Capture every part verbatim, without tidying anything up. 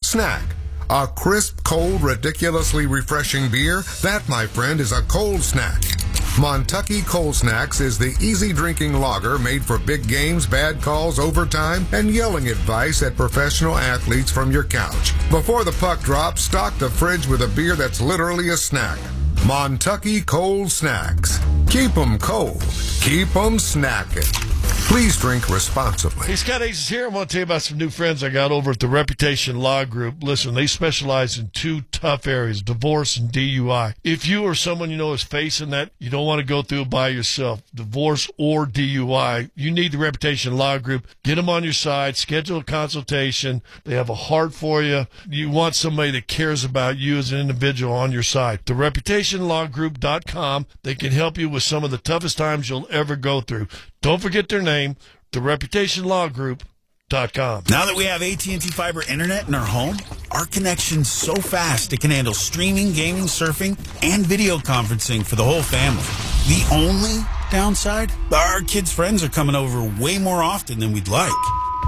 Snack. A crisp, cold, ridiculously refreshing beer? That, my friend, is a cold snack. Montucky Cold Snacks is the easy-drinking lager made for big games, bad calls, overtime, and yelling advice at professional athletes from your couch. Before the puck drops, stock the fridge with a beer that's literally a snack. Montucky Cold Snacks. Keep 'em cold. Keep 'em snacking. Please drink responsibly. Hey, Scott Aces here. I want to tell you about some new friends I got over at the Reputation Law Group. Listen, they specialize in two tough areas, divorce and D U I. If you or someone you know is facing that, you don't want to go through it by yourself, divorce or D U I, you need the Reputation Law Group. Get them on your side. Schedule a consultation. They have a heart for you. You want somebody that cares about you as an individual on your side. the reputation law group dot com. They can help you with some of the toughest times you'll ever go through. Don't forget their name, the reputation law group dot com. Now that we have A T and T Fiber Internet in our home, our connection's so fast it can handle streaming, gaming, surfing, and video conferencing for the whole family. The only downside? Our kids' friends are coming over way more often than we'd like.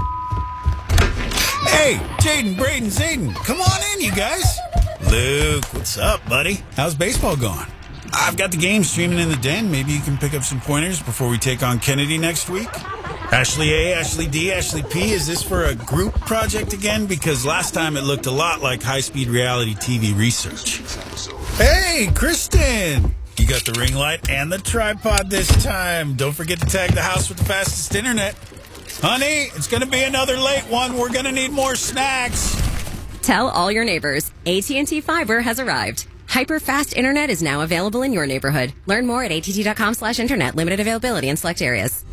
Hey, Jaden, Braden, Zayden, come on in, you guys. Luke, what's up, buddy? How's baseball going? I've got the game streaming in the den. Maybe you can pick up some pointers before we take on Kennedy next week. Ashley A, Ashley D, Ashley P, is this for a group project again? Because last time it looked a lot like high-speed reality T V research. Hey, Kristen! You got the ring light and the tripod this time. Don't forget to tag the house with the fastest internet. Honey, it's going to be another late one. We're going to need more snacks. Tell all your neighbors, A T and T Fiber has arrived. Hyper-fast internet is now available in your neighborhood. Learn more at A T T dot com slash internet. Limited availability in select areas.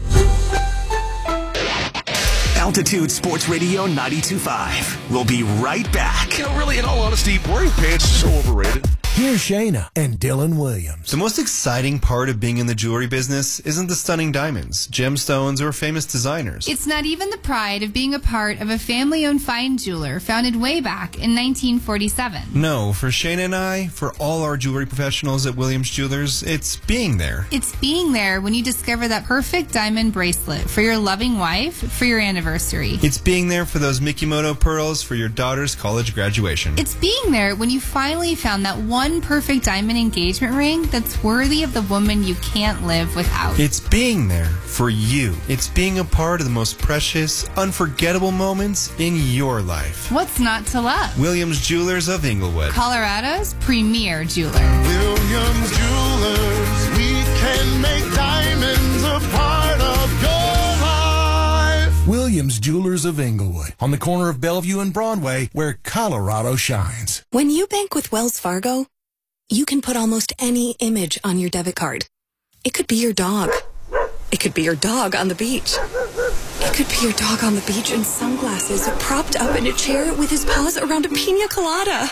Altitude Sports Radio ninety-two point five. We'll be right back. You know, really, in all honesty, wearing pants is so overrated. Here's Shayna and Dylan Williams. The most exciting part of being in the jewelry business isn't the stunning diamonds, gemstones, or famous designers. It's not even the pride of being a part of a family-owned fine jeweler founded way back in nineteen forty-seven. No, for Shayna and I, for all our jewelry professionals at Williams Jewelers, it's being there. It's being there when you discover that perfect diamond bracelet for your loving wife for your anniversary. It's being there for those Mikimoto pearls for your daughter's college graduation. It's being there when you finally found that one perfect diamond engagement ring that's worthy of the woman you can't live without. It's being there for you. It's being a part of the most precious, unforgettable moments in your life. What's not to love? Williams Jewelers of Inglewood, Colorado's premier jeweler. Williams Jewelers, we can make diamonds a part of your life. Williams Jewelers of Inglewood, on the corner of Bellevue and Broadway, where Colorado shines. When you bank with Wells Fargo, you can put almost any image on your debit card. It could be your dog. It could be your dog on the beach. It could be your dog on the beach in sunglasses, propped up in a chair with his paws around a pina colada.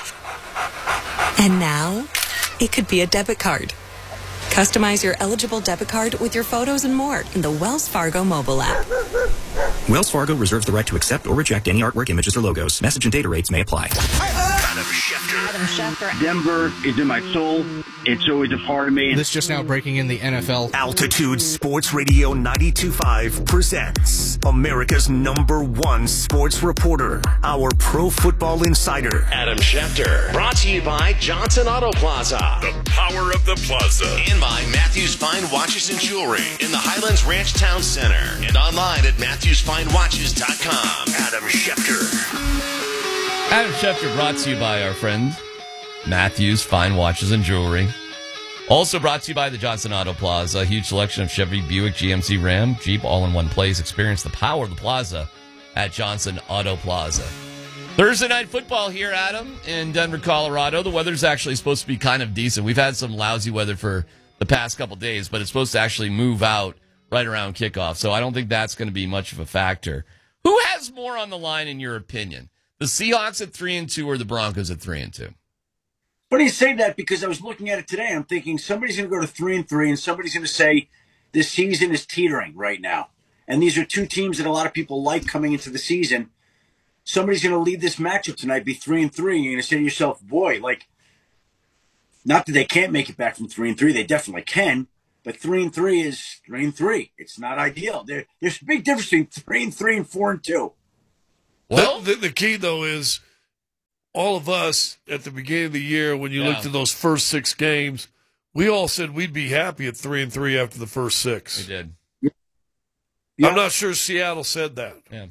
And now, it could be a debit card. Customize your eligible debit card with your photos and more in the Wells Fargo mobile app. Wells Fargo reserves the right to accept or reject any artwork, images, or logos. Message and data rates may apply. Adam Schefter. Adam Schefter. Denver is in my soul. It's always a part of me. This just now breaking in the N F L. Altitude Sports Radio ninety-two point five presents America's number one sports reporter, our pro football insider, Adam Schefter. Brought to you by Johnson Auto Plaza. The power of the plaza. And by Matthews Fine Watches and Jewelry in the Highlands Ranch Town Center. And online at matthews fine watches dot com. Adam Schefter. Adam Schefter brought to you by our friend Matthews Fine Watches and Jewelry. Also brought to you by the Johnson Auto Plaza. A huge selection of Chevy, Buick, G M C, Ram, Jeep, all in one place. Experience the power of the plaza at Johnson Auto Plaza. Thursday night football here, Adam, in Denver, Colorado. The weather's actually supposed to be kind of decent. We've had some lousy weather for the past couple days, but it's supposed to actually move out right around kickoff. So I don't think that's going to be much of a factor. Who has more on the line, in your opinion? The Seahawks at three and two or the Broncos at three and two? Funny you say that because I was looking at it today. I'm thinking somebody's going to go to three and three, and somebody's going to say this season is teetering right now. And these are two teams that a lot of people like coming into the season. Somebody's going to lead this matchup tonight, be three and three, and you're going to say to yourself, "Boy, like, not that they can't make it back from three and three, they definitely can." But three and three is three and three. It's not ideal. There, there's a big difference between three and three and four and two. Well, the, the key, though, is all of us at the beginning of the year, when you Yeah. looked at those first six games, we all said we'd be happy at three and three after the first six. We did. I'm not sure Seattle said that. Yeah.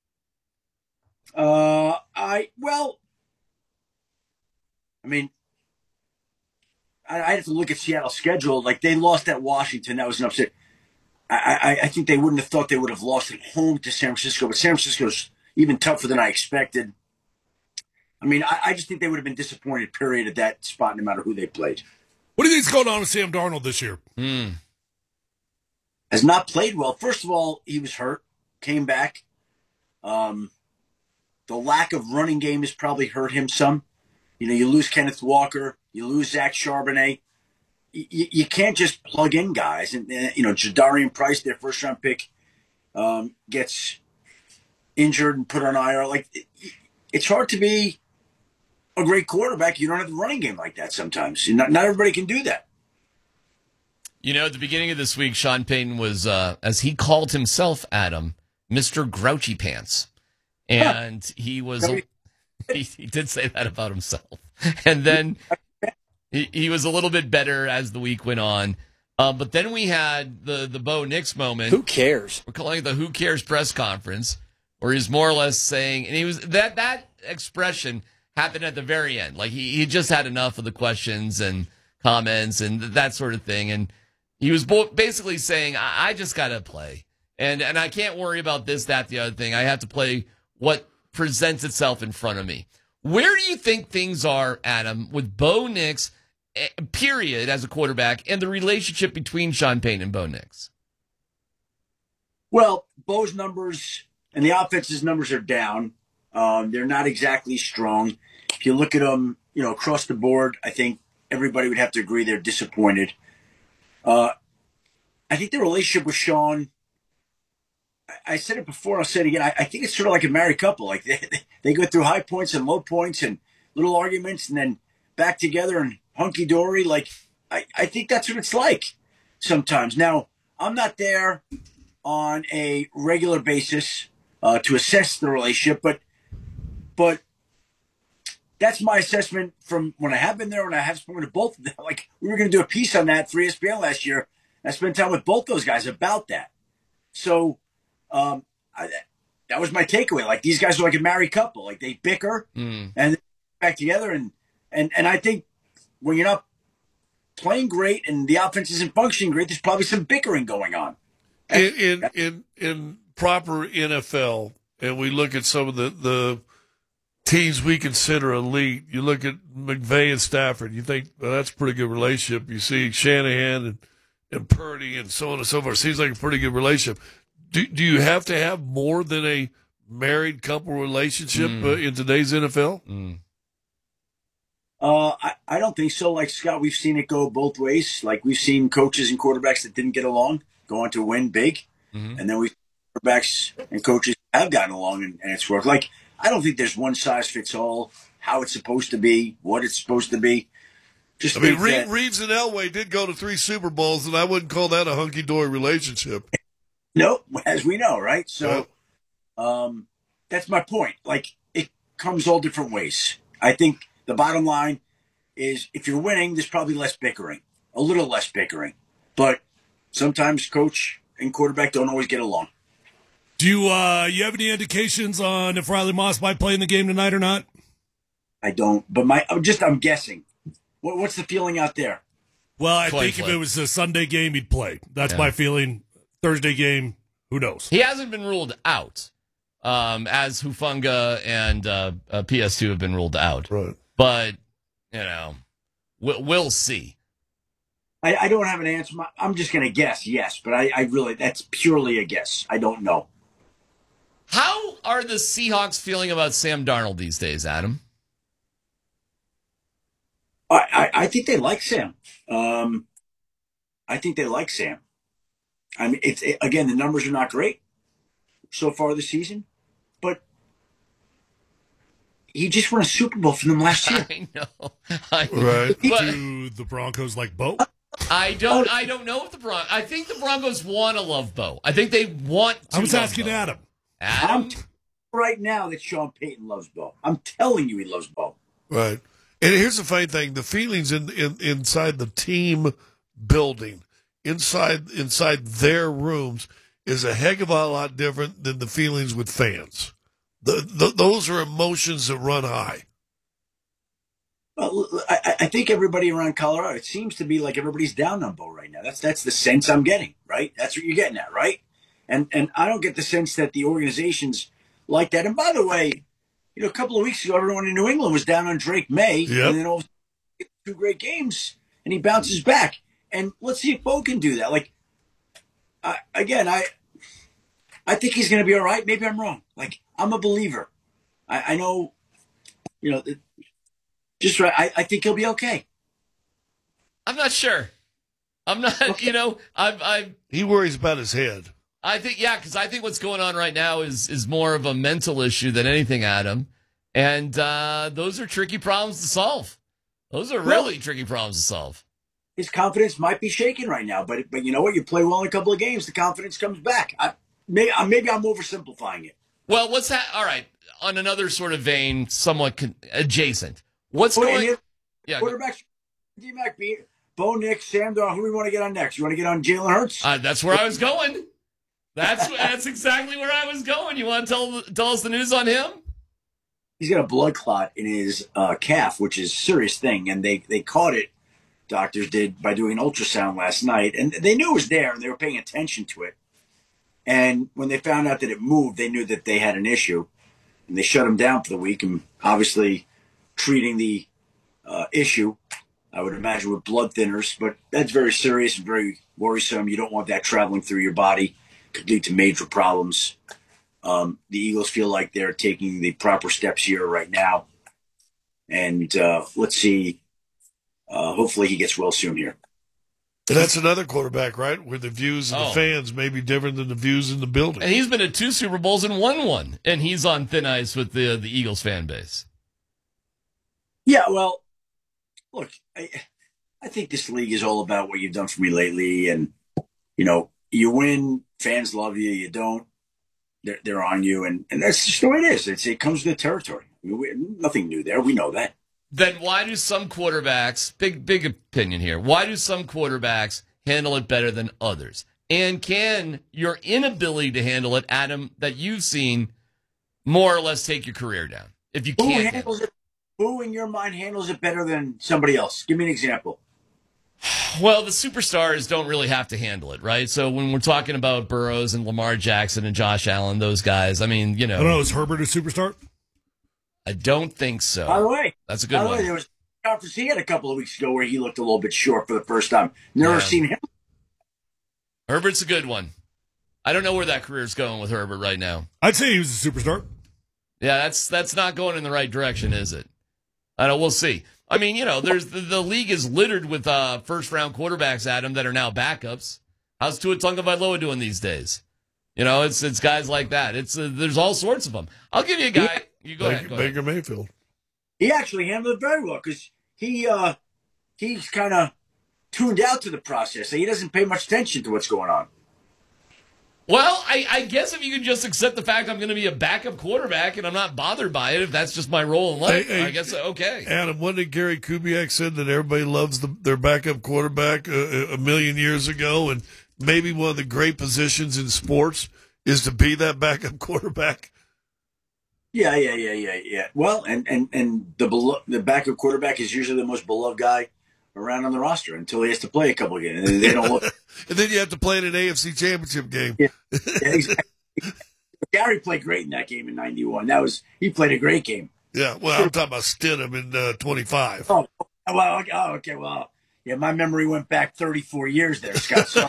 Uh, I well, I mean, I, I have to look at Seattle's schedule. Like they lost at Washington, that was an upset. I, I, I think they wouldn't have thought they would have lost at home to San Francisco, but San Francisco's even tougher than I expected. I mean, I, I just think they would have been disappointed, period, at that spot, no matter who they played. What do you think's going on with Sam Darnold this year? Hmm. Has not played well. First of all, he was hurt, came back. Um, the lack of running game has probably hurt him some. You know, you lose Kenneth Walker, you lose Zach Charbonnet. You, you can't just plug in guys. And, uh, you know, Jadarian Price, their first-round pick, um, gets injured and put on I R. Like, it, it's hard to be a great quarterback. You don't have the running game like that sometimes. Not, not everybody can do that. You know, at the beginning of this week, Sean Payton was, uh, as he called himself, Adam, Mister Grouchy Pants. And he was, he, he did say that about himself. And then he, he was a little bit better as the week went on. Uh, but then we had the, the Bo Nix moment. Who cares? We're calling it the Who Cares press conference, where he's more or less saying, and he was, that, that expression happened at the very end. Like he, he just had enough of the questions and comments and that sort of thing. And he was bo- basically saying, I, I just got to play. And and I can't worry about this, that, the other thing. I have to play what presents itself in front of me. Where do you think things are, Adam, with Bo Nix, period, as a quarterback, and the relationship between Sean Payton and Bo Nix? Well, Bo's numbers and the offense's numbers are down. Um, they're not exactly strong. If you look at them, you know, across the board, I think everybody would have to agree they're disappointed. Uh, I think the relationship with Sean, I, I said it before, I'll say it again. I, I think it's sort of like a married couple. Like they, they go through high points and low points and little arguments and then back together and hunky-dory. Like, I, I think that's what it's like sometimes. Now, I'm not there on a regular basis uh, to assess the relationship, but but that's my assessment from when I have been there, when I have spoken to both of them. Like, we were going to do a piece on that for E S P N last year. I spent time with both those guys about that. So um, I, that was my takeaway. Like, these guys are like a married couple. Like, they bicker mm. and then back together. And, and, and I think when you're not playing great and the offense isn't functioning great, there's probably some bickering going on. In in in, in proper N F L, and we look at some of the, the teams we consider elite. You look at McVay and Stafford. You think, well, that's a pretty good relationship. You see Shanahan and, and Purdy and so on and so forth. Seems like a pretty good relationship. Do do you have to have more than a married couple relationship Mm. uh, in today's N F L? Mm. Uh, I, I don't think so. Like, Scott, we've seen it go both ways. Like, we've seen coaches and quarterbacks that didn't get along go on to win big. Mm-hmm. And then we've seen quarterbacks and coaches have gotten along and, and it's worked. Like, I don't think there's one size fits all, how it's supposed to be, what it's supposed to be. Just I mean, think Reed, that- Reeves and Elway did go to three Super Bowls, and I wouldn't call that a hunky-dory relationship. No, as we know, right? So um, that's my point. Like, it comes all different ways. I think the bottom line is if you're winning, there's probably less bickering, a little less bickering. But sometimes coach and quarterback don't always get along. Do you, uh, you have any indications on if Riley Moss might play in the game tonight or not? I don't, but my I'm just I'm guessing. What, what's the feeling out there? Well, I Coin think flip. if it was a Sunday game, he'd play. That's Yeah. my feeling. Thursday game, who knows? He hasn't been ruled out, um, as Hufanga and uh, uh, P S two have been ruled out. Right. But, you know, we'll, we'll see. I, I don't have an answer. My- I'm just going to guess, yes, but I, I really that's purely a guess. I don't know. How are the Seahawks feeling about Sam Darnold these days, Adam? I, I, I think they like Sam. Um, I think they like Sam. I mean, it's it, again, the numbers are not great so far this season, but he just won a Super Bowl for them last year. I know. I, Right. But Do the Broncos like Bo? I don't. I don't know if the Bron. I think the Broncos want to love Bo. I think they want to. I was love asking Bo. Adam. Adam. I'm t- right now that Sean Payton loves Bo. I'm telling you, he loves Bo. Right. And here's the funny thing: the feelings in, in inside the team building, inside inside their rooms, is a heck of a lot different than the feelings with fans. The, the, those are emotions that run high. Well, I, I think everybody around Colorado, it seems to be like everybody's down on Bo right now. That's that's the sense I'm getting, right? That's what you're getting at, right? And and I don't get the sense that the organization's like that. And by the way, you know, a couple of weeks ago, everyone in New England was down on Drake May, yep. and then all of a sudden, two great games, and he bounces back. And let's see if Bo can do that. Like, I, again, I I think he's going to be all right. Maybe I'm wrong. Like, I'm a believer. I, I know, you know, just right. I, I think he'll be okay. I'm not sure. I'm not, okay. you know, I've, I've. He worries about his head. I think, yeah, because I think what's going on right now is is more of a mental issue than anything, Adam. And uh, those are tricky problems to solve. Those are really well, tricky problems to solve. His confidence might be shaken right now, but but you know what? You play well in a couple of games, the confidence comes back. I, maybe, maybe I'm oversimplifying it. Well, what's that? All right. On another sort of vein, somewhat con- adjacent. What's oh, going? Yeah, quarterback, D-Mac, Bo Nix, Sam Darnold. Who do we want to get on next? You want to get on Jalen Hurts? Uh, that's where I was going. That's that's exactly where I was going. You want to tell tell us the news on him? He's got a blood clot in his uh, calf, which is a serious thing, and they they caught it. Doctors did by doing an ultrasound last night, and they knew it was there, and they were paying attention to it. And when they found out that it moved, they knew that they had an issue, and they shut him down for the week. And obviously, treating the uh, issue, I would imagine, with blood thinners, but that's very serious and very worrisome. You don't want that traveling through your body. Could lead to major problems. Um, the Eagles feel like they're taking the proper steps here right now. And uh, let's see. Uh, hopefully he gets well soon here. And that's another quarterback, right? Where the views of oh. the fans may be different than the views in the building. And he's been at two Super Bowls and won one. And he's on thin ice with the, the Eagles fan base. Yeah, well, look, I, I think this league is all about what you've done for me lately. And, you know, you win, fans love you. You don't, they're, they're on you. And, and that's just the way it is. It's, it comes with the territory. I mean, we, nothing new there. We know that. Then why do some quarterbacks, big, big opinion here, why do some quarterbacks handle it better than others? And can your inability to handle it, Adam, that you've seen, more or less take your career down? If you Who can't handles handle it? Who in your mind handles it better than somebody else? Give me an example. Well, the superstars don't really have to handle it, right? So when we're talking about Burrows and Lamar Jackson and Josh Allen, those guys, I mean, you know. I don't know, is Herbert a superstar? I don't think so. By the way, that's a good by the one. Way, there was a conference he had a couple of weeks ago where he looked a little bit short for the first time. Never yeah. seen him. Herbert's a good one. I don't know where that career's going with Herbert right now. I'd say he was a superstar. Yeah, that's that's not going in the right direction, is it? I know. We'll see. I mean, you know, there's the, the league is littered with uh, first round quarterbacks, Adam, that are now backups. How's Tua Tagovailoa doing these days? You know, it's it's guys like that. It's uh, there's all sorts of them. I'll give you a guy. You go Baker, ahead. Go Baker ahead. Mayfield. He actually handled it very well because he uh, he's kind of tuned out to the process. So he doesn't pay much attention to what's going on. Well, I, I guess if you can just accept the fact I'm going to be a backup quarterback and I'm not bothered by it, if that's just my role in life, hey, hey, I guess okay. Adam, what did Gary Kubiak said that everybody loves the, their backup quarterback a, a million years ago, and maybe one of the great positions in sports is to be that backup quarterback? Yeah, yeah, yeah, yeah, yeah. Well, and and and the belo- the backup quarterback is usually the most beloved guy around on the roster until he has to play a couple of games, and they don't look. And then you have to play in an A F C Championship game. Yeah, yeah, exactly. Gary played great in that game in ninety-one. That was he played a great game. Yeah, well, I'm talking about Stidham in uh, twenty-five. Oh, well, okay, oh, okay, well, yeah, my memory went back thirty-four years there, Scott. So.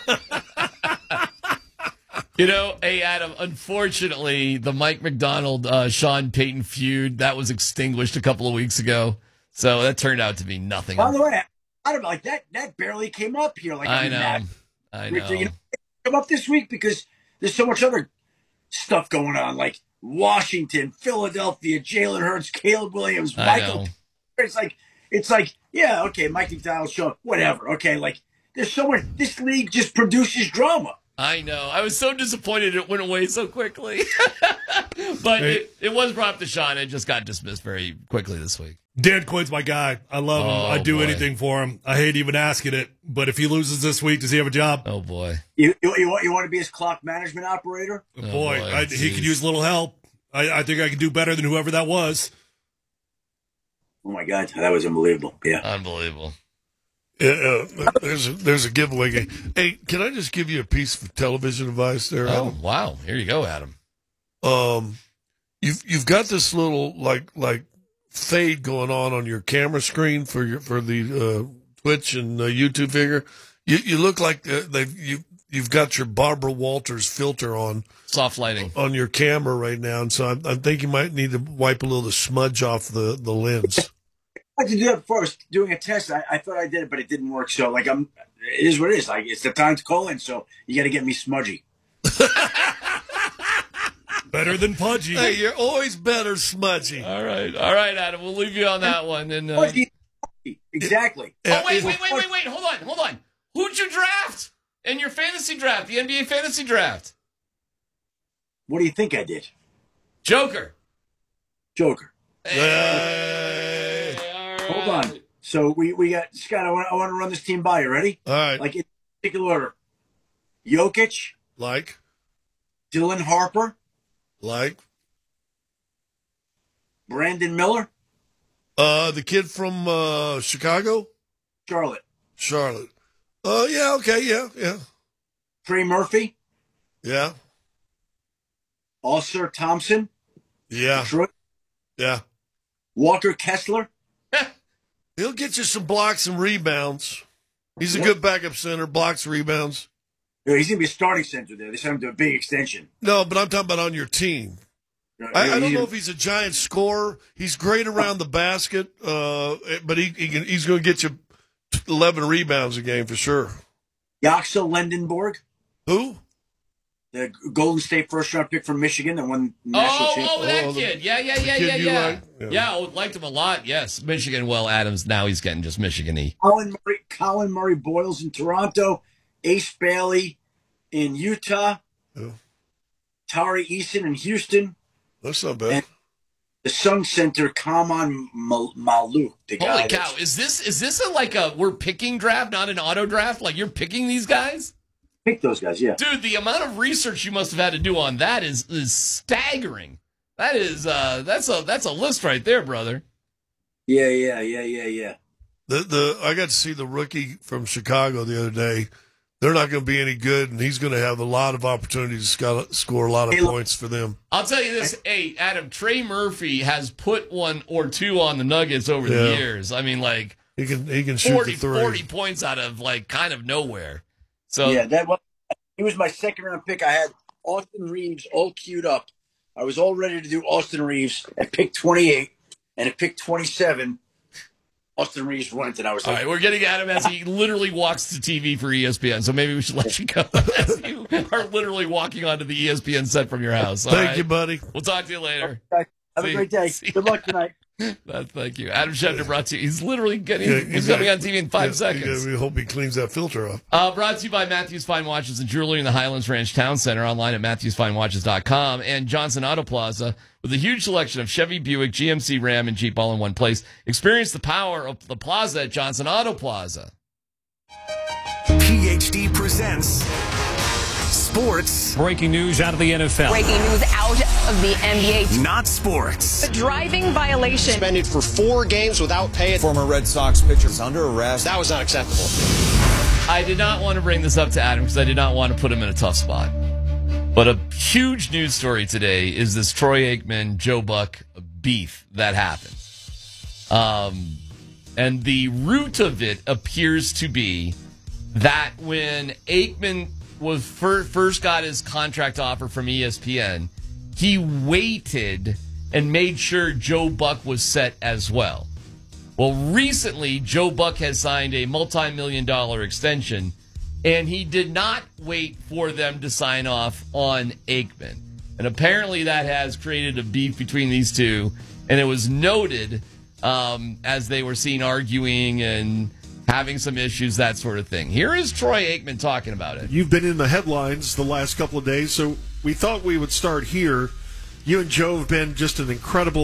You know, hey, Adam, unfortunately, the Mike McDonald, uh, Sean Payton feud, that was extinguished a couple of weeks ago. So that turned out to be nothing. By the way, I don't know, like that, that barely came up here. Like I know. That. I know. You know. It come up this week because there's so much other stuff going on, like Washington, Philadelphia, Jalen Hurts, Caleb Williams, Michael. Know. It's like, it's like, yeah, okay, Mike McDonald, Sean, whatever. Okay, like, there's so much, this league just produces drama. I know. I was so disappointed it went away so quickly. But hey. it, it was brought up to Sean. It just got dismissed very quickly this week. Dan Quinn's my guy. I love him. Oh, I'd do boy. anything for him. I hate even asking it, but if he loses this week, does he have a job? Oh, boy. You, you, you, want, you want to be his clock management operator? Oh, Oh, boy, boy, I, he jeez. could use a little help. I, I think I could do better than whoever that was. Oh, my God. That was unbelievable. Yeah. Unbelievable. Yeah, uh, there's a, there's a giveaway game. Hey, can I just give you a piece of television advice there, Oh, Adam? wow. Here you go, Adam. Um, you've you've got this little like like fade going on on your camera screen for your for the uh, Twitch and uh, YouTube figure. You you look like uh, they you you've got your Barbara Walters filter on Soft lighting. on your camera right now, and so I, I think you might need to wipe a little of the smudge off the the lens. I had to do that before. I was doing a test. I, I thought I did it, but it didn't work. So, like, I'm. It is what it is. Like, it's the time to call in. So you got to get me smudgy. Better than pudgy. Hey, you're always better smudgy. All right. All right, Adam. We'll leave you on that one. And uh... Pudgy. Exactly. Oh, wait, wait, wait, wait, wait. Hold on. Hold on. Who'd you draft in your fantasy draft, the N B A fantasy draft? What do you think I did? Joker. Joker. Hey. Hold on. So we, we got Scott. I want I want to run this team by you. Ready? All right. Like in particular order: Jokic, Like, Dylan Harper, like, Brandon Miller, uh, the kid from uh, Chicago, Charlotte, Charlotte. Oh, yeah, okay, yeah, yeah, Trey Murphy, yeah, Ulcer Thompson, yeah, Detroit, yeah. Walker Kessler. He'll get you some blocks and rebounds. He's a Yep. good backup center, blocks, rebounds. Yeah, he's gonna be a starting center there. They sent him to a big extension. No, but I'm talking about on your team. I, I don't know if he's a giant scorer. He's great around the basket, uh, but he, he can, he's going to get you eleven rebounds a game for sure. Yaxel Lendenborg, Who? the Golden State first round pick from Michigan that won the national Oh, championship. oh, that Oh, the- kid. Yeah, yeah, yeah, kid yeah, you yeah. like? Yeah, Yeah. I liked him a lot. Yes. Michigan, well, Adams, now he's getting just Michigan-y. Colin Murray, Colin Murray Boyles in Toronto, Ace Bailey in Utah, Yeah. Tari Eason in Houston, That's not bad. and the Sun Center, Kaman Mal- Maluk. The guy Holy that's- cow. Is this is this a, like a we're picking draft, not an auto draft? Like you're picking these guys? Pick those guys, yeah. Dude, the amount of research you must have had to do on that is is staggering. That is uh that's a that's a list right there, brother. Yeah, yeah, yeah, yeah, yeah. The the I got to see the rookie from Chicago the other day. They're not going to be any good, and he's going to have a lot of opportunities to sco- score a lot of Hey, look- points for them. I'll tell you this, hey, Adam, Trey Murphy has put one or two on the Nuggets over the Yeah. years. I mean, like He can he can shoot forty, the three. forty points out of like kind of nowhere. So yeah, that was he was my second round pick. I had Austin Reeves all queued up. I was all ready to do Austin Reeves at pick twenty-eight, and at pick twenty-seven, Austin Reeves went, and I was all like, right, we're getting Adam as he literally walks to T V for E S P N. So maybe we should let you go as you are literally walking onto the E S P N set from your house. All Thank right? you, buddy. We'll talk to you later. have See- a great day. see- Good luck tonight. That, thank you. Adam Schefter brought to you. He's literally getting, Yeah, he's got- coming on T V in five yeah, seconds. yeah, we hope he cleans that filter up. Uh, brought to you by Matthews Fine Watches and Jewelry in the Highlands Ranch Town Center, online at matthews fine watches dot com, and Johnson Auto Plaza with a huge selection of Chevy, Buick, G M C, Ram, and Jeep all in one place. Experience the power of the plaza at Johnson Auto Plaza. P H D presents Sports, Breaking news out of the N F L. Breaking news out of the N B A. not sports. The driving violation. Suspended for four games without pay. Former Red Sox pitcher is under arrest. That was not acceptable. I did not want to bring this up to Adam because I did not want to put him in a tough spot. But a huge news story today is this Troy Aikman, Joe Buck beef that happened. Um, and the root of it appears to be that when Aikman was fir- first got his contract offer from E S P N, he waited and made sure Joe Buck was set as well. Well, recently, Joe Buck has signed a multi-million dollar extension, and he did not wait for them to sign off on Aikman. And apparently that has created a beef between these two, and it was noted um, as they were seen arguing and having some issues, that sort of thing. Here is Troy Aikman talking about it. You've been in the headlines the last couple of days, so we thought we would start here. You and Joe have been just an incredible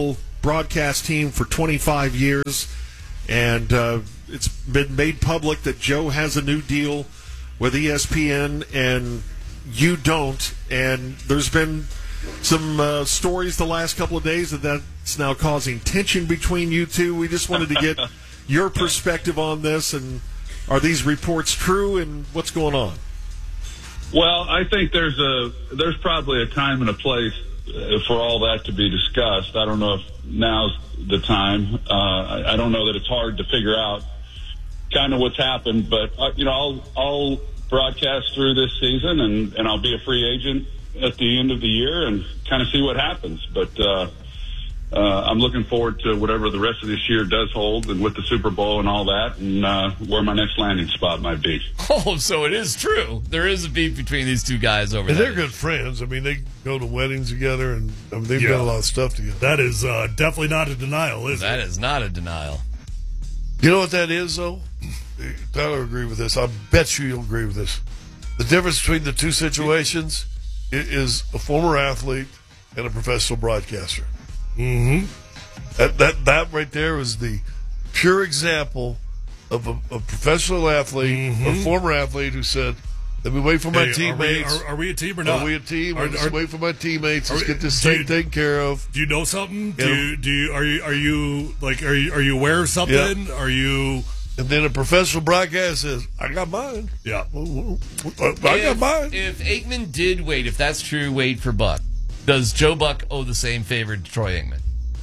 broadcast team for twenty-five years, and uh, it's been made public that Joe has a new deal with E S P N, and you don't. And there's been some uh, stories the last couple of days that that's now causing tension between you two. We just wanted to get your perspective on this, and are these reports true, and what's going on? Well, I think there's a there's probably a time and a place uh, for all that to be discussed. I don't know if now's the time. Uh, I, I don't know that it's hard to figure out kind of what's happened, but uh, you know, I'll I'll broadcast through this season, and, and I'll be a free agent at the end of the year, and kind of see what happens. But uh, uh, I'm looking forward to whatever the rest of this year does hold, and with the Super Bowl and all that, and uh, where my next landing spot might be. Oh, so it is true. There is a beef between these two guys over and there. They're good friends. I mean, they go to weddings together, and I mean, they've Yeah. done a lot of stuff together. That is uh, definitely not a denial, is That it? is not a denial. You know what that is, though? Tyler will agree with this. I bet you you'll agree with this. The difference between the two situations i- is a former athlete and a professional broadcaster. Mm-hmm. That that that right there is the pure example of a, a professional athlete or former athlete who said, "Let me wait for my Mm-hmm. Hey, are we- teammates. Are, are we a team or not? Are we a team? Are, Let's are- wait for my teammates. Let's are- get this do thing you- taken care of." Do you know something? Do Yeah. you, do you, are you are you like are you are you aware of something? Are you? And then a professional broadcast says, "I got mine. Yeah, I got if, mine." If Aikman did wait, if that's true, wait for Buck, does Joe Buck owe the same favor to Troy Aikman?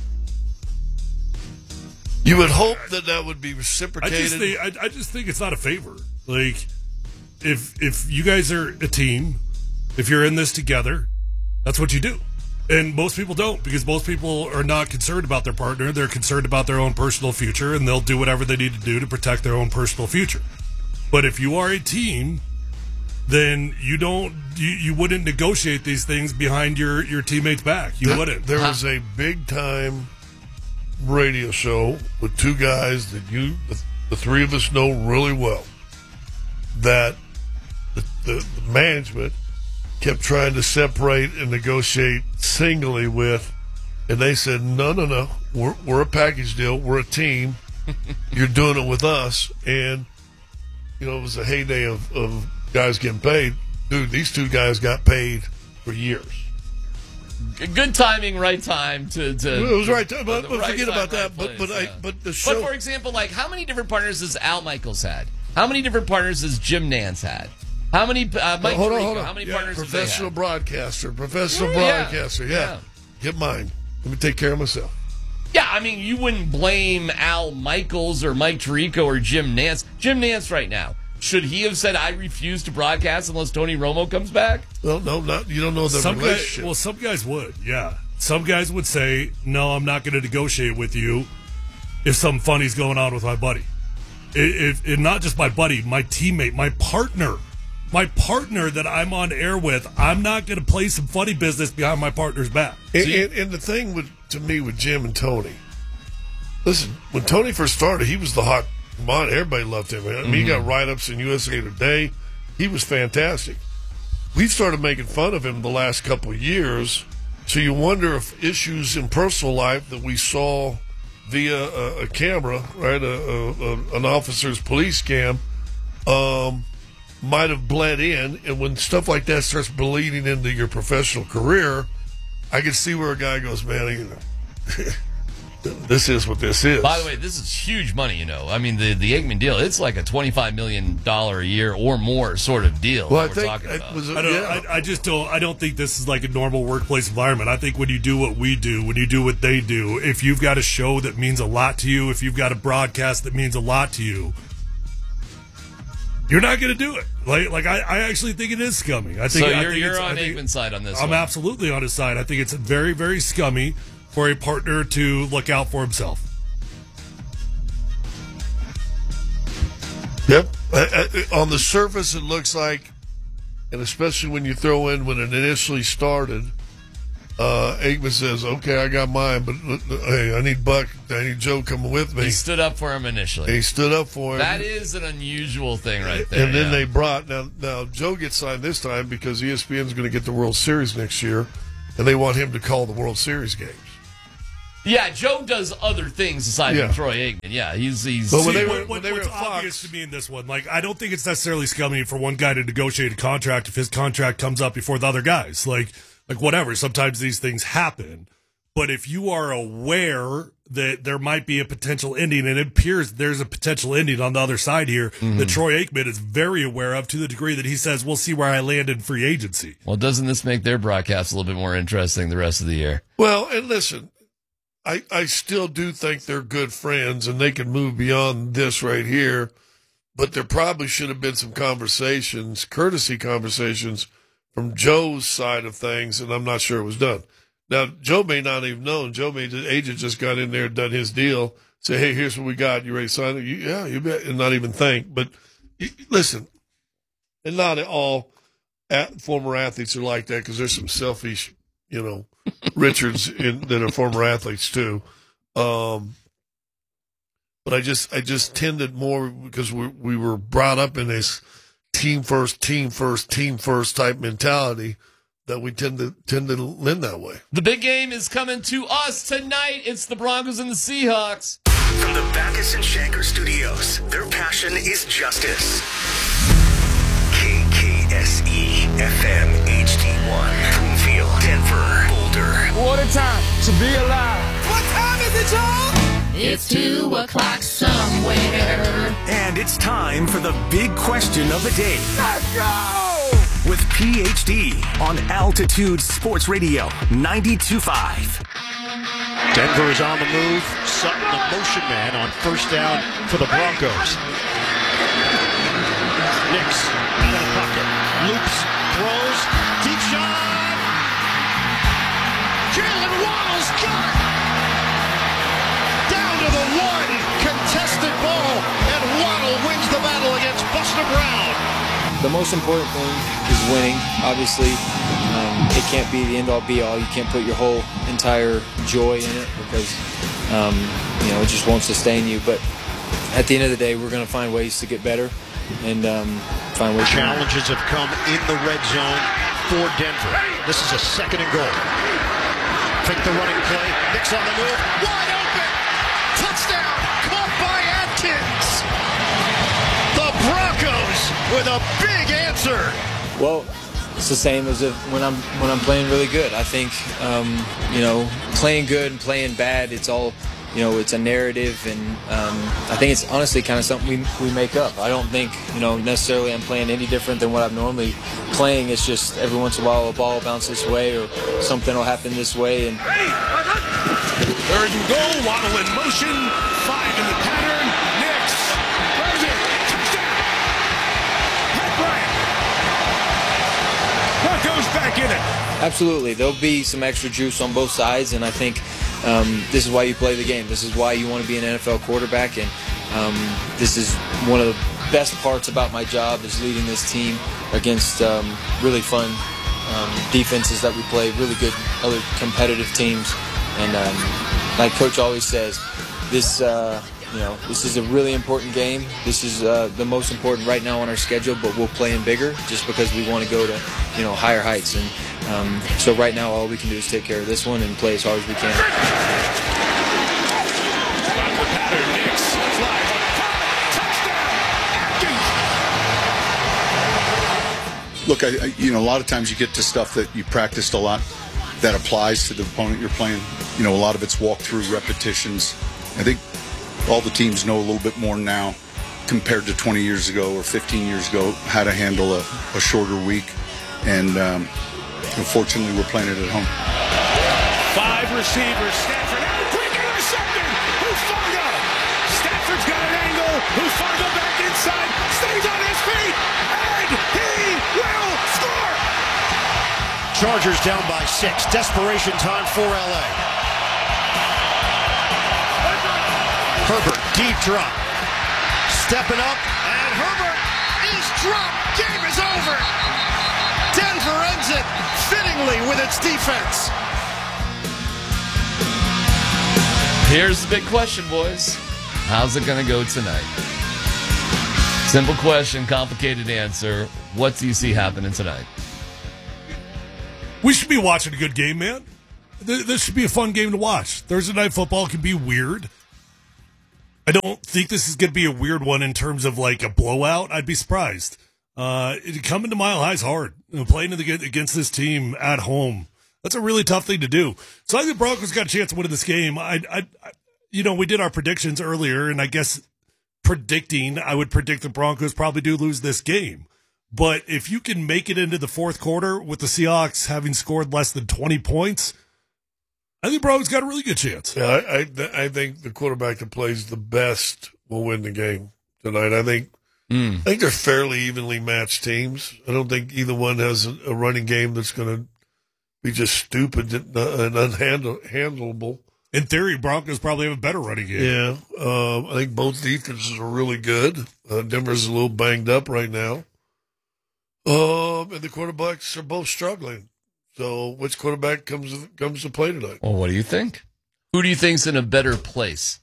You would hope that that would be I reciprocated. just think I, I just think it's not a favor. Like if if you guys are a team, if you're in this together, that's what you do. And most people don't, because most people are not concerned about their partner. They're concerned about their own personal future, and they'll do whatever they need to do to protect their own personal future. But if you are a team, then you don't you, you wouldn't negotiate these things behind your, your teammate's back. You There- wouldn't. There was a big time radio show with two guys that you, the, the three of us, know really well. That the, the, the management kept trying to separate and negotiate singly with, and they said, "No, no, no. We're we're a package deal. We're a team. You're doing it with us." And you know, it was a heyday of, of guys getting paid. Dude, these two guys got paid for years. Good timing, right time to. to It was right time, but, the but right forget time, about that. right But place, but I yeah. but the show. But for example, like how many different partners has Al Michaels had? How many different partners has Jim Nance had? How many? Uh, Mike hold on, Tirico, hold on. How many Yeah, partners? have they professional had? broadcaster, professional Yeah, broadcaster. Yeah. yeah. Get mine. Let me take care of myself. Yeah, I mean, you wouldn't blame Al Michaels or Mike Tirico or Jim Nance. Jim Nance right now. Should he have said, "I refuse to broadcast unless Tony Romo comes back"? Well, no, not you don't know the some relationship. Guys, well, some guys would, yeah. Some guys would say, "No, I'm not going to negotiate with you if something funny's going on with my buddy. If, if not just my buddy, my teammate, my partner, my partner that I'm on air with. I'm not going to play some funny business behind my partner's back." And, and, and the thing with to me with Jim and Tony, listen, when Tony first started, he was the hot commodity. Everybody loved him. I mean, he got write-ups in U S A Today. He was fantastic. We've started making fun of him the last couple of years, so you wonder if issues in personal life that we saw via a, a camera, right, a, a, a, an officer's police cam, um, might have bled in. And when stuff like that starts bleeding into your professional career, I can see where a guy goes, "Man, you know, this is what this is." By the way, this is huge money, you know. I mean, the, the Aikman deal, it's like a twenty-five million dollars a year or more sort of deal Well, I that we're think talking it about. was a- I don't. yeah. I, I just don't. I don't think this is like a normal workplace environment. I think when you do what we do, when you do what they do, if you've got a show that means a lot to you, if you've got a broadcast that means a lot to you, you're not going to do it. Like, like I, I actually think it is scummy. I think. So I you're, think you're it's, on I think, Aikman's side on this I'm one. absolutely on his side. I think it's very, very scummy for a partner to look out for himself. Yep. I, I, on the surface, it looks like, and especially when you throw in when it initially started, uh, Aikman says, "Okay, I got mine, but uh, hey, I need Buck, I need Joe coming with me." He stood up for him initially. And he stood up for him. That is an unusual thing right there. And then yeah. they brought now. Now Joe gets signed this time because E S P N is going to get the World Series next year, and they want him to call the World Series games. Yeah, Joe does other things aside Yeah. from Troy Aikman. Yeah, he's he's. But when See, they what, were- what- when they what's were at obvious Fox- to me in this one, like I don't think it's necessarily scummy for one guy to negotiate a contract if his contract comes up before the other guys. Like, like whatever. Sometimes these things happen, but if you are aware that there might be a potential ending, and it appears there's a potential ending on the other side here Mm-hmm. that Troy Aikman is very aware of, to the degree that he says, "We'll see where I land in free agency." Well, doesn't this make their broadcast a little bit more interesting the rest of the year? Well, and listen, I, I still do think they're good friends and they can move beyond this right here, but there probably should have been some conversations, courtesy conversations from Joe's side of things, and I'm not sure it was done. Now, Joe may not even know, and Joe may, the agent just got in there and done his deal, say, hey, here's what we got, you ready to sign it? You, yeah, you bet, and not even think. But y- listen, and not all at, former athletes are like that, because there's some selfish, you know, Richards in, that are former athletes too. Um, but I just, I just tended more because we we were brought up in this team first, team first, team first type mentality that we tend to tend to lean that way. The big game is coming to us tonight. It's the Broncos and the Seahawks. From the Backus and Shanker Studios, their passion is justice. K K S E F M H D one, Broomfield, Denver, Boulder. What a time to be alive. What time is it, y'all? It's two o'clock somewhere. And it's time for the big question of the day. Let's go! With P H D on Altitude Sports Radio ninety-two point five. Denver is on the move. Sutton, the motion man, on first down for the Broncos. Nix out of the pocket. Loops, throws, deep shot. Jalen Waddle's got it. Down to the one. Contested ball. And Waddle wins the battle against Buster Brown. The most important thing is winning. Obviously, um, it can't be the end-all, be-all. You can't put your whole entire joy in it because, um, you know, it just won't sustain you. But at the end of the day, we're going to find ways to get better and um, find ways. Challenges have come in the red zone for Denver. This is a second and goal. Fake the running play. Nix on the move. Wide open. Touchdown. Caught by Atkins. The Broncos with a big answer. Well, it's the same as if when I'm when I'm playing really good. I think um, you know, playing good and playing bad, it's all, you know, it's a narrative, and um, I think it's honestly kind of something we we make up. I don't think, you know, necessarily I'm playing any different than what I'm normally playing. It's just every once in a while a ball will bounce this way or something will happen this way. And third and goal. Waddle in motion. Five in the pattern. Nix. Throws it. Touchdown. Pat Bryant. Broncos back in it. Absolutely, there'll be some extra juice on both sides, and I think um, this is why you play the game. This is why you want to be an N F L quarterback, and um, this is one of the best parts about my job is leading this team against um, really fun um, defenses that we play, really good other competitive teams, and um, like Coach always says, this uh, you know this is a really important game. This is uh, the most important right now on our schedule, but we'll play in bigger just because we want to go to you know higher heights. And Um, so right now, all we can do is take care of this one and play as hard as we can. Look, I, I, you know, a lot of times you get to stuff that you practiced a lot that applies to the opponent you're playing. You know, a lot of it's walk through repetitions. I think all the teams know a little bit more now compared to twenty years ago or fifteen years ago how to handle a, a shorter week. And um, unfortunately, we're playing it at home. Five receivers. Stafford out quick intercepted. Hufanga. Stafford's got an angle. Hufanga back inside. Stays on his feet. And he will score. Chargers down by six. Desperation time for L A. Herbert, deep drop. Stepping up. And Herbert is dropped. Game is over. Denver ends it fittingly with its defense. Here's the big question, boys. How's it going to go tonight? Simple question, complicated answer. What do you see happening tonight? We should be watching a good game, man. th- this should be a fun game to watch. Thursday Night Football can be weird. I don't think this is going to be a weird one in terms of like a blowout. I'd be surprised. Uh, it, coming to Mile High is hard. You know, playing against this team at home, that's a really tough thing to do. So I think the Broncos got a chance to win this game. I, I, I, you know, we did our predictions earlier, and I guess predicting, I would predict the Broncos probably do lose this game. But if you can make it into the fourth quarter with the Seahawks having scored less than twenty points, I think Broncos got a really good chance. Yeah, I, I, I think the quarterback that plays the best will win the game tonight. I think mm. I think they're fairly evenly matched teams. I don't think either one has a, a running game that's going to be just stupid and unhandleable. In theory, Broncos probably have a better running game. Yeah, uh, I think both defenses are really good. Uh, Denver's a little banged up right now. Um, and the quarterbacks are both struggling. So, which quarterback comes comes to play tonight? Well, what do you think? Who do you think's in a better place?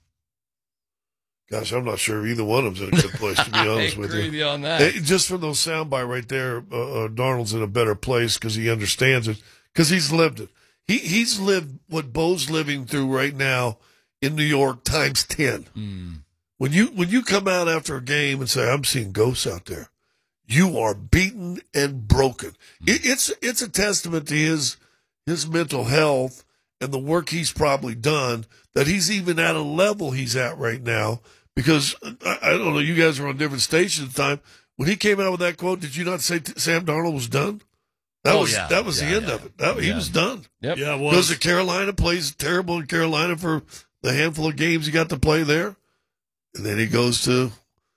Gosh, I'm not sure either one of them's in a good place, to be honest I with agree you. with you on that. It, just from those soundbite right there, uh, uh, Darnold's in a better place because he understands it, because he's lived it. He He's lived what Bo's living through right now in New York times ten. Mm. When you when you come out after a game and say, I'm seeing ghosts out there, you are beaten and broken. It, it's it's a testament to his his mental health and the work he's probably done that he's even at a level he's at right now. Because I, I don't know, you guys were on different stations at the time. When he came out with that quote, did you not say t- Sam Darnold was done? That oh, was yeah. that was yeah, the end yeah. of it. That, yeah. He was done. Yep. Yeah, it was. Goes to Carolina, plays terrible in Carolina for the handful of games he got to play there, and then he goes to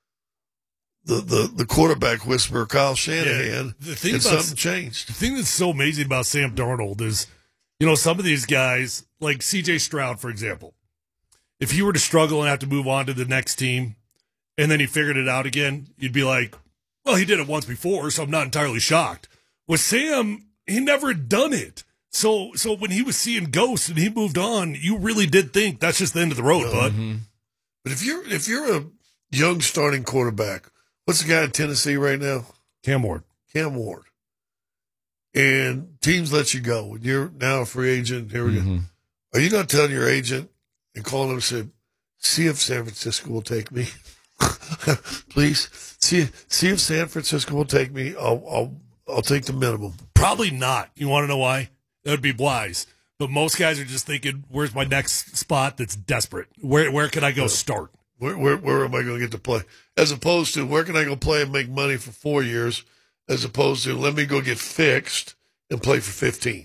the the, the quarterback whisperer, Kyle Shanahan. Yeah, the thing and about, something changed. The thing that's so amazing about Sam Darnold is, you know, some of these guys, like C J Stroud, for example, if he were to struggle and have to move on to the next team, and then he figured it out again, you'd be like, well, he did it once before, so I'm not entirely shocked. With Sam, he never had done it. So so when he was seeing ghosts and he moved on, you really did think that's just the end of the road, bud. Mm-hmm. But if you're if you're a young starting quarterback, what's the guy in Tennessee right now? Cam Ward. Cam Ward. And teams let you go. And you're now a free agent. Here we Mm-hmm. go. Are you not telling your agent and calling him and saying, see if San Francisco will take me? Please. See see if San Francisco will take me. I'll I'll I'll take the minimum. Probably not. You want to know why? That would be wise. But most guys are just thinking, where's my next spot that's desperate? Where where can I go start? Where where, where am I going to get to play? As opposed to, where can I go play and make money for four years? As opposed to, let me go get fixed and play for fifteen.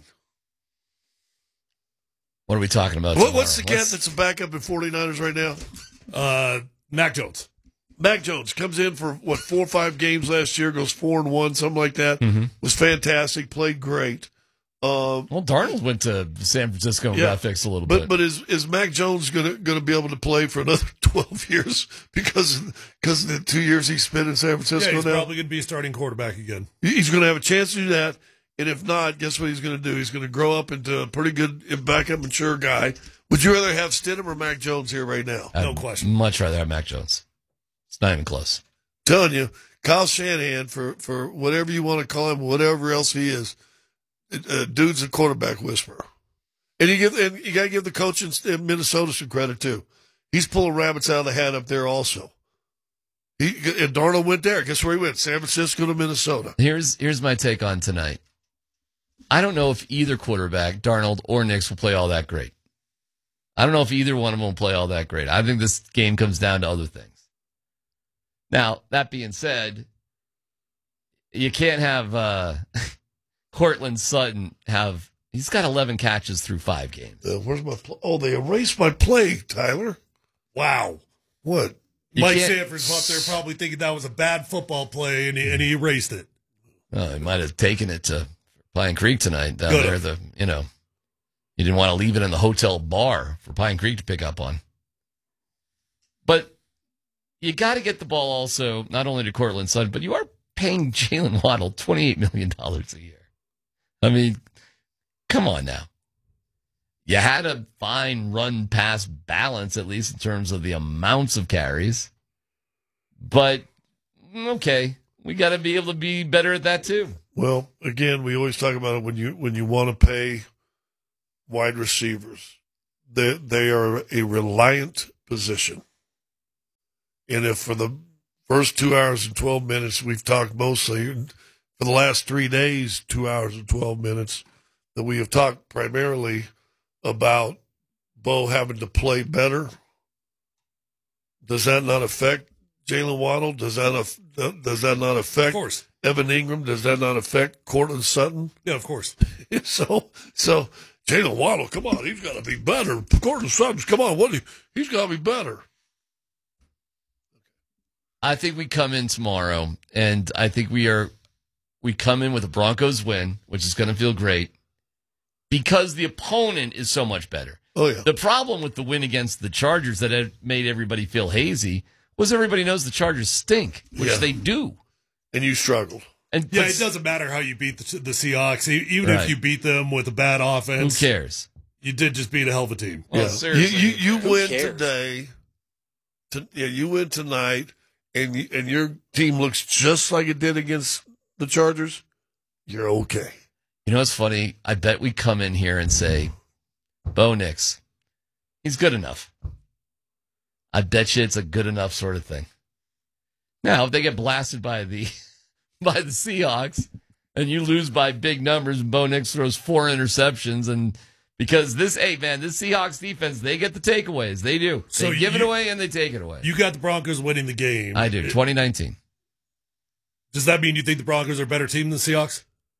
What are we talking about? What, what's the tomorrow? cat that's a backup in 49ers right now? Uh, Mac Jones. Mac Jones comes in for, what, four or five games last year, goes four and one, something like that. Mm-hmm. Was fantastic, played great. Um, Well, Darnold went to San Francisco and Yeah. got fixed a little but bit. but is is Mac Jones gonna gonna be able to play for another twelve years because because of the two years he spent in San Francisco Yeah, he's now? probably going to be a starting quarterback again. He's going to have a chance to do that, and if not, guess what he's going to do? He's going to grow up into a pretty good backup, mature guy. Would you rather have Stidham or Mac Jones here right now? No I'd question. much rather have Mac Jones. It's not even close. Telling you, Kyle Shanahan, for, for whatever you want to call him, whatever else he is, uh, dude's a quarterback whisperer. And you give and you got to give the coach in Minnesota some credit too. He's pulling rabbits out of the hat up there also. He and Darnold went there. Guess where he went? San Francisco to Minnesota. Here's here's my take on tonight. I don't know if either quarterback, Darnold or Nix, will play all that great. I don't know if either one of them will play all that great. I think this game comes down to other things. Now, that being said, you can't have uh, Cortland Sutton have, he's got eleven catches through five games. Uh, where's my pl- Oh, they erased my play, Tyler. Wow. What? You Mike can't- Sanford's up there probably thinking that was a bad football play, and he, and he erased it. Well, he might have taken it to Pine Creek tonight down Good. there. The you know, he didn't want to leave it in the hotel bar for Pine Creek to pick up on. But you got to get the ball also not only to Cortland Sutton, but you are paying Jalen Waddle twenty-eight million dollars a year. I mean, come on now. You had a fine run pass balance, at least in terms of the amounts of carries. But, okay, we got to be able to be better at that too. Well, again, we always talk about it when you when you want to pay wide receivers. They, they are a reliant position. And if for the first two hours and twelve minutes, we've talked mostly, for the last three days, two hours and twelve minutes, that we have talked primarily about Bo having to play better, does that not affect Jalen Waddle? Does that af- does that not affect of course. Evan Ingram? Does that not affect Cortland Sutton? Yeah, of course. so, so Jalen Waddle, come on, he's got to be better. Cortland Sutton, come on, what? He, he's got to be better. I think we come in tomorrow, and I think we are we come in with a Broncos win, which is going to feel great because the opponent is so much better. Oh yeah. The problem with the win against the Chargers that had made everybody feel hazy was everybody knows the Chargers stink, which Yeah. they do. And you struggled. And Yeah, but- it doesn't matter how you beat the, the Seahawks. E- Even Right. if you beat them with a bad offense. Who cares? You did just beat a hell of a team. Well, Yeah. seriously, you you, you who win cares? today. To, yeah, you win tonight, and you, and your team looks just like it did against the Chargers. You're okay. You know what's funny? I bet we come in here and say, Bo Nix, he's good enough. I bet you it's a good enough sort of thing. Now, if they get blasted by the by the Seahawks and you lose by big numbers and Bo Nix throws four interceptions and because this, hey, man, this Seahawks defense, they get the takeaways. They do. So They give it you- away and they take it away. You got the Broncos winning the game. I do. twenty nineteen. Does that mean you think the Broncos are a better team than the Seahawks?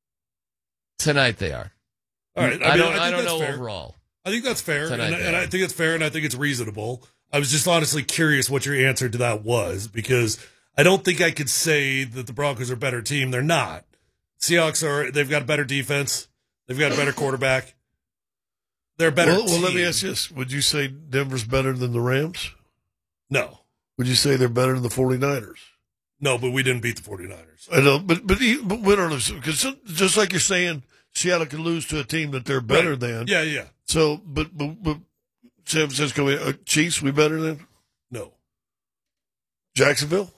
Tonight they are. All right. I, mean, don't, think I don't that's know fair. overall. I think that's fair, Tonight and, they and I are. think it's fair, and I think it's reasonable. I was just honestly curious what your answer to that was because I don't think I could say that the Broncos are a better team. They're not. Seahawks are. They've got a better defense. They've got a better quarterback. They're a better. Well, well, let me team. ask you this. Would you say Denver's better than the Rams? No. Would you say they're better than the 49ers? No, but we didn't beat the 49ers. I know, but but, he- but win or lose, because just like you're saying, Seattle can lose to a team that they're better Right. than. Yeah, yeah. So, but but, but San Francisco, uh, Chiefs, we better than No. Jacksonville?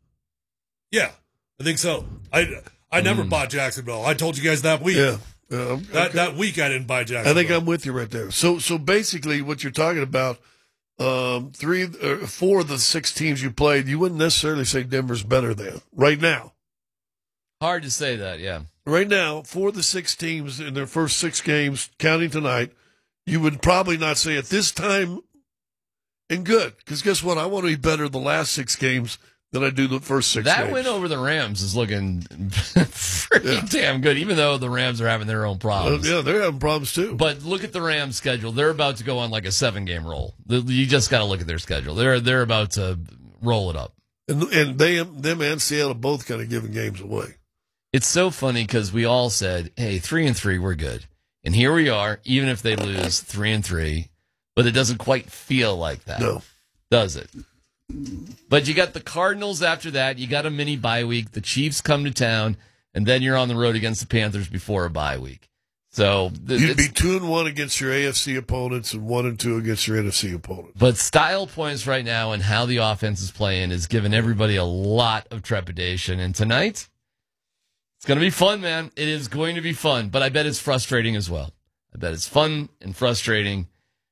Yeah, I think so. I I never bought Jacksonville. I told you guys that week. Yeah. Yeah, okay. That that week I didn't buy I Jacksonville. think I'm with you right there. So so basically, what you're talking about, um, three, uh, four of the six teams you played, you wouldn't necessarily say Denver's better than right now. Hard to say that, yeah. Right now, four of the six teams in their first six games, counting tonight, you would probably not say at this time, and good, because guess what? I want to be better the last six games than I do the first six That games. win over the Rams is looking pretty Yeah. damn good, even though the Rams are having their own Uh, problems. yeah, they're having problems too. But look at the Rams' schedule. They're about to go on like a seven-game roll. The- You just got to look at their schedule. They're they're about to roll it up. And, and they, them and Seattle both kind of giving games away. It's so funny because we all said, "Hey, three and three, we're good," and here we are. Even if they lose three and three, but it doesn't quite feel like that, No. does it? But you got the Cardinals after that. You got a mini bye week. The Chiefs come to town, and then you're on the road against the Panthers before a bye week. So th- You'd it's- be two and one against your A F C opponents and one and two against your N F C opponents. But style points right now and how the offense is playing is giving everybody a lot of trepidation. And tonight, it's going to be fun, man. It is going to be fun, but I bet it's frustrating as well. I bet it's fun and frustrating.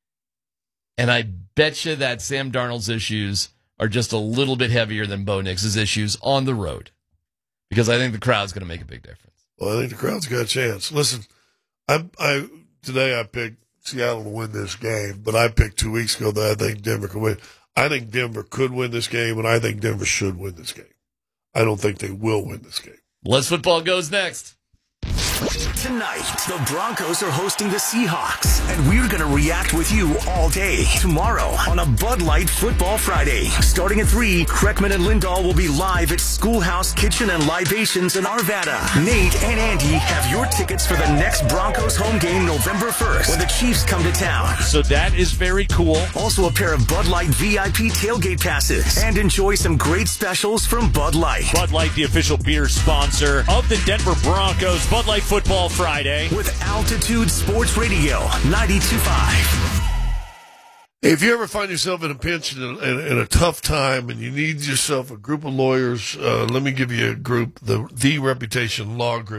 And I bet you that Sam Darnold's issues are just a little bit heavier than Bo Nix's issues on the road because I think the crowd's going to make a big difference. Well, I think the crowd's got a chance. Listen, I, I today I picked Seattle to win this game, but I picked two weeks ago that I think Denver could win. I think Denver could win this game, and I think Denver should win this game. I don't think they will win this game. Let's Football goes next. Tonight, the Broncos are hosting the Seahawks, and we're going to react with you all day tomorrow on a Bud Light Football Friday. Starting at three, Kreckman and Lindahl will be live at Schoolhouse Kitchen and Libations in Arvada. Nate and Andy have your tickets for the next Broncos home game November first when the Chiefs come to town. So that is very cool. Also a pair of Bud Light V I P tailgate passes and enjoy some great specials from Bud Light. Bud Light, the official beer sponsor of the Denver Broncos. Bud Light Football Friday. With Altitude Sports Radio ninety-two point five. If you ever find yourself in a pinch and in, in, in a tough time and you need yourself a group of lawyers, uh, let me give you a group, the The Reputation Law Group.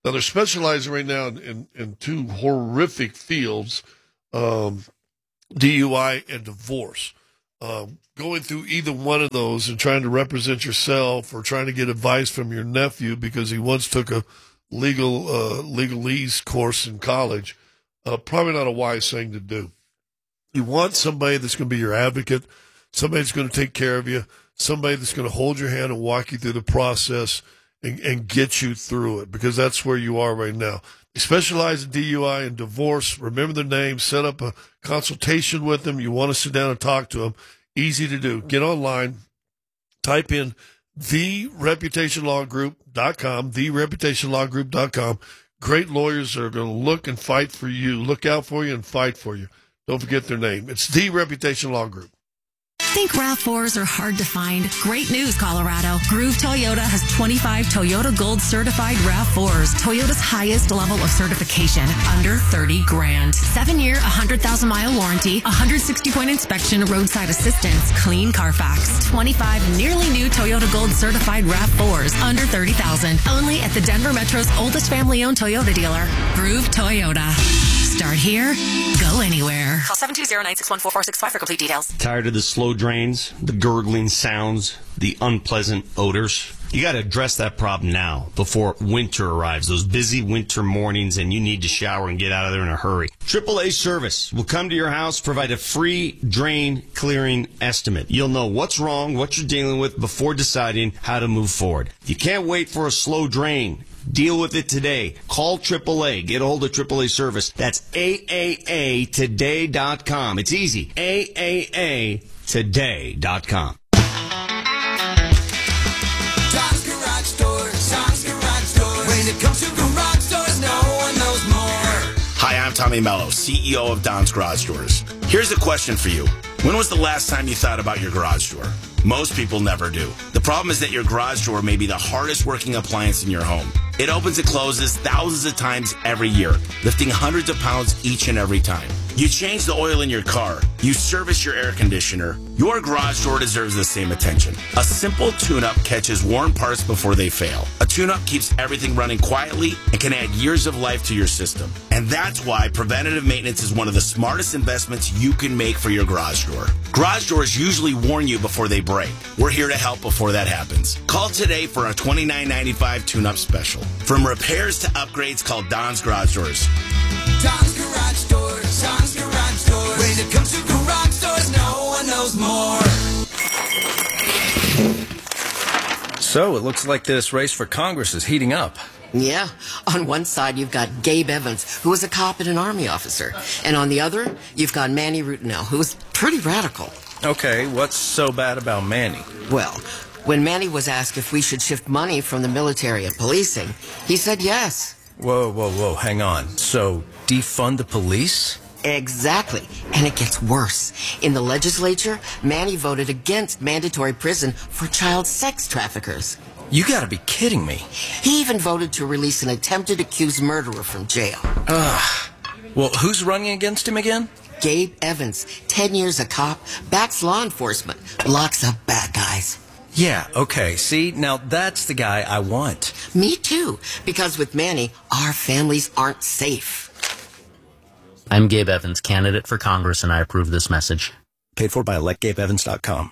Now, they're specializing right now in, in, in two horrific fields, um, D U I and divorce. Um, going through either one of those and trying to represent yourself or trying to get advice from your nephew because he once took a legal uh, legalese course in college, uh, probably not a wise thing to do. You want somebody that's going to be your advocate, somebody that's going to take care of you, somebody that's going to hold your hand and walk you through the process and, and get you through it, because that's where you are right now. They specialize in D U I and divorce. Remember their name. Set up a consultation with them. You want to sit down and talk to them. Easy to do. Get online. Type in the reputation law group dot com, the reputation law group dot com. Great lawyers are going to look and fight for you, look out for you and fight for you. Don't forget their name. It's The Reputation Law Group. Think RAV fours are hard to find? Great news, Colorado. Groove Toyota has twenty-five Toyota Gold certified RAV fours. Toyota's highest level of certification, under thirty grand. Seven year, one hundred thousand mile warranty, one hundred sixty point inspection, roadside assistance, clean Carfax. twenty-five nearly new Toyota Gold certified RAV fours, under thirty thousand. Only at the Denver Metro's oldest family-owned Toyota dealer, Groove Toyota. Start here, go anywhere. Call seven two zero, nine six one, four four six five for complete details. Tired of the slow drains, the gurgling sounds, the unpleasant odors? You got to address that problem now before winter arrives, those busy winter mornings, and you need to shower and get out of there in a hurry. triple A Service will come to your house, provide a free drain clearing estimate. You'll know what's wrong, what you're dealing with before deciding how to move forward. You can't wait for a slow drain. Deal with it today. Call triple A. Get a hold of triple A Service. That's A A A today dot com. It's easy. A A A today dot com. Don's Garage Store, Don's Garage Store. When it comes to garage doors, no one knows more. Hi, I'm Tommy Mello, C E O of Don's Garage Doors. Here's a question for you. When was the last time you thought about your garage door? Most people never do. The problem is that your garage door may be the hardest working appliance in your home. It opens and closes thousands of times every year, lifting hundreds of pounds each and every time. You change the oil in your car. You service your air conditioner. Your garage door deserves the same attention. A simple tune-up catches worn parts before they fail. A tune-up keeps everything running quietly and can add years of life to your system. And that's why preventative maintenance is one of the smartest investments you can make for your garage door. Garage doors usually warn you before they break. We're here to help before that happens. Call today for a twenty-nine ninety-five tune-up special. From repairs to upgrades, call Don's Garage Doors. Don's Garage Doors, Don's Garage Doors. When it comes to garage doors, no one knows more. So it looks like this race for Congress is heating up. Yeah. On one side, you've got Gabe Evans, who was a cop and an Army officer. And on the other, you've got Manny Rutinel, who was pretty radical. Okay, what's so bad about Manny? Well, when Manny was asked if we should shift money from the military and policing, he said yes. Whoa, whoa, whoa, hang on. So, defund the police? Exactly. And it gets worse. In the legislature, Manny voted against mandatory prison for child sex traffickers. You gotta be kidding me. He even voted to release an attempted accused murderer from jail. Ugh. Well, who's running against him again? Gabe Evans, ten years a cop, backs law enforcement, locks up bad guys. Yeah, okay. See, now that's the guy I want. Me too, because with Manny, our families aren't safe. I'm Gabe Evans, candidate for Congress, and I approve this message. Paid for by elect gabe evans dot com.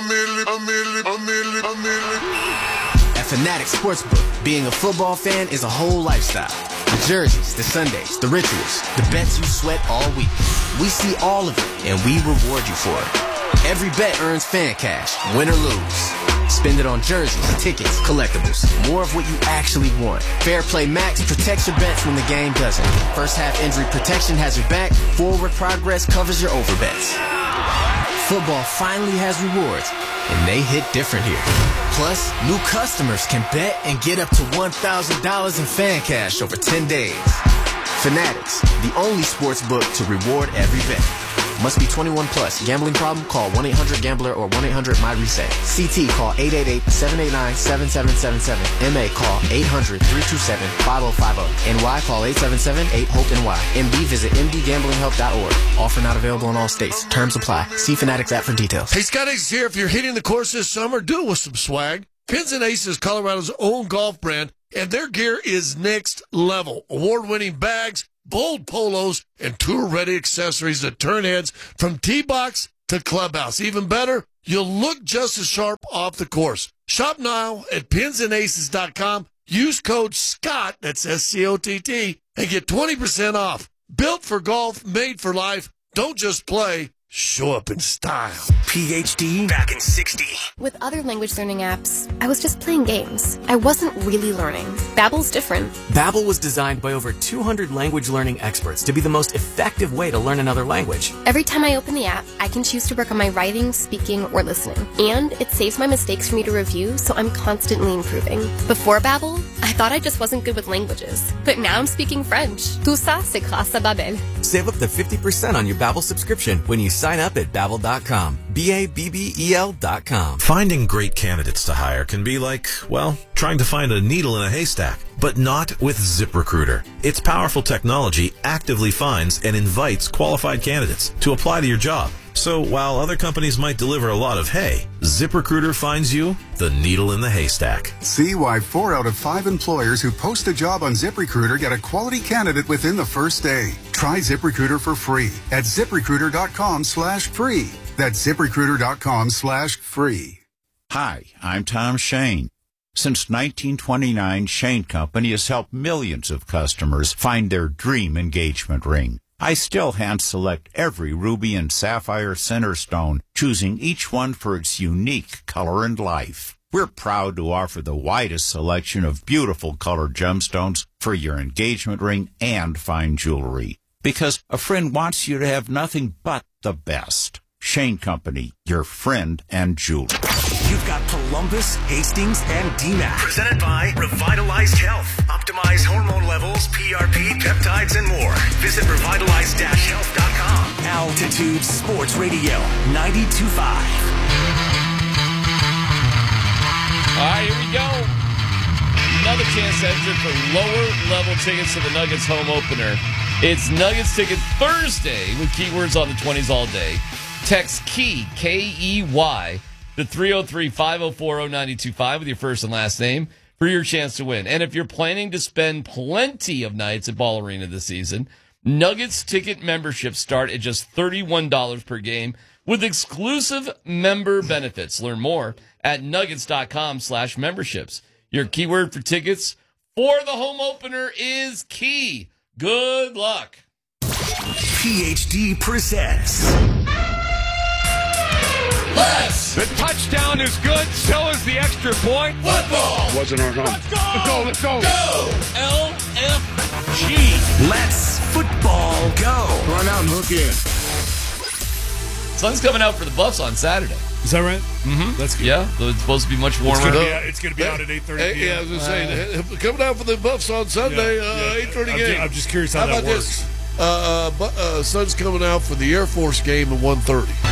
At Fanatics Sportsbook, being a football fan is a whole lifestyle. The jerseys, the Sundays, the rituals, the bets you sweat all week. We see all of it, and we reward you for it. Every bet earns fan cash, win or lose. Spend it on jerseys, tickets, collectibles. More of what you actually want. Fair Play Max protects your bets when the game doesn't. First half injury protection has your back. Forward progress covers your overbets. Football finally has rewards, and they hit different here. Plus, new customers can bet and get up to one thousand dollars in fan cash over ten days. Fanatics, the only sports book to reward every bet. Must be twenty-one plus. Gambling problem? Call one eight hundred gambler or one eight hundred my reset. C T call eight eight eight, seven eight nine, seven seven seven seven. M A call eight hundred, three two seven, five oh five oh. N Y call eight seven seven, eight hope N Y. M B visit m d gambling help dot org. Offer not available in all states. Terms apply. See Fanatics app for details. Hey, Scott Ace here. If you're hitting the course this summer, do it with some swag. Pins and Aces, Colorado's own golf brand, and their gear is next level. Award-winning bags, bold polos, and tour-ready accessories that turn heads from tee box to clubhouse. Even better, you'll look just as sharp off the course. Shop now at pins and aces dot com. Use code SCOTT, that's S C O T T, and get twenty percent off. Built for golf, made for life. Don't just play, show up in style. P H D back in sixty. With other language learning apps, I was just playing games. I wasn't really learning. Babbel's different. Babbel was designed by over two hundred language learning experts to be the most effective way to learn another language. Every time I open the app, I can choose to work on my writing, speaking, or listening. And it saves my mistakes for me to review, so I'm constantly improving. Before Babbel, I thought I just wasn't good with languages. But now I'm speaking French. Tout ça, c'est grâce à Babbel. Save up to fifty percent on your Babbel subscription when you sign up at babbel dot com. B A B B E L dot com. Finding great candidates to hire can be like, well, trying to find a needle in a haystack. But not with ZipRecruiter. Its powerful technology actively finds and invites qualified candidates to apply to your job. So while other companies might deliver a lot of hay, ZipRecruiter finds you the needle in the haystack. See why four out of five employers who post a job on ZipRecruiter get a quality candidate within the first day. Try ZipRecruiter for free at ZipRecruiter dot com slash free. That's ZipRecruiter dot com slash free. Hi, I'm Tom Shane. Since nineteen twenty-nine, Shane Company has helped millions of customers find their dream engagement ring. I still hand-select every ruby and sapphire center stone, choosing each one for its unique color and life. We're proud to offer the widest selection of beautiful colored gemstones for your engagement ring and fine jewelry. Because a friend wants you to have nothing but the best. Shane Company, your friend and jeweler. You've got Columbus, Hastings, and D MAC. Presented by Revitalized Health. Optimize hormone levels, P R P, peptides, and more. Visit revitalize dash health dot com. Altitude Sports Radio, ninety-two point five. All right, here we go. Another chance to enter for lower level tickets to the Nuggets home opener. It's Nuggets Ticket Thursday with keywords on the twenties all day. Text KEY, K E Y, to three oh three, five oh four, oh nine two five with your first and last name for your chance to win. And if you're planning to spend plenty of nights at Ball Arena this season, Nuggets ticket memberships start at just thirty-one dollars per game with exclusive member benefits. Learn more at nuggets dot com slash memberships. Your keyword for tickets for the home opener is key. Good luck. P H D presents. Let's. The touchdown is good, so is the extra point. Football. Wasn't our home. Let's go. Let's go. Let's go. Go. L F G. Let's football go. Run out and hook in. Sun's coming out for the Buffs on Saturday. Is that right? Mm-hmm. That's good. Yeah, it's supposed to be much warmer. It's going to be, be out at eight thirty Hey, p.m. yeah, I was going to say, uh, coming out for the Buffs on Sunday, Yeah, uh, yeah. eight thirty I'm game. ju- I'm just curious how how that about works. This? Uh, uh, bu- uh, Sun's coming out for the Air Force game at one thirty.